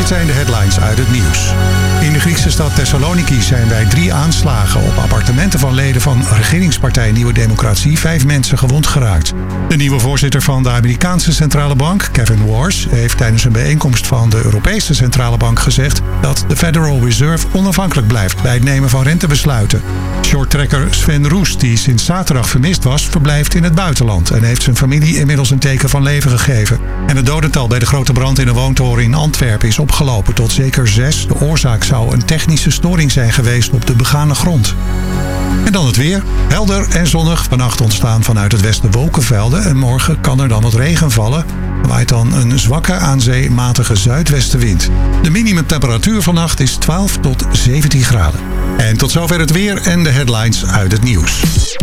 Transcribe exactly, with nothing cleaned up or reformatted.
Dit zijn de headlines uit het nieuws. In de Griekse stad Thessaloniki zijn bij drie aanslagen op appartementen van leden van regeringspartij Nieuwe Democratie vijf mensen gewond geraakt. De nieuwe voorzitter van de Amerikaanse centrale bank, Kevin Warsh, heeft tijdens een bijeenkomst van de Europese centrale bank gezegd dat de Federal Reserve onafhankelijk blijft bij het nemen van rentebesluiten. Shorttrekker Sven Roes, die sinds zaterdag vermist was, verblijft in het buitenland en heeft zijn familie inmiddels een teken van leven gegeven. En het dodental bij de grote brand in een woontoren in Antwerpen is opgelopen tot zeker zes. De oorzaak zou een technische storing zijn geweest op de begane grond. En dan het weer. Helder en zonnig. Vannacht ontstaan vanuit het westen wolkenvelden en morgen kan er dan wat regen vallen. Er waait dan een zwakke aan zee matige zuidwestenwind. De minimumtemperatuur vannacht is twaalf tot zeventien graden. En tot zover het weer en de headlines uit het nieuws.